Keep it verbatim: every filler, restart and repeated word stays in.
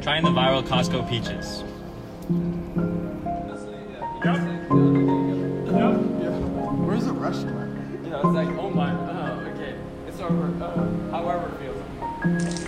Trying the viral Costco peaches. Where's the Russian? You know, it's like, oh my, uh, okay. It's over, uh, however it feels.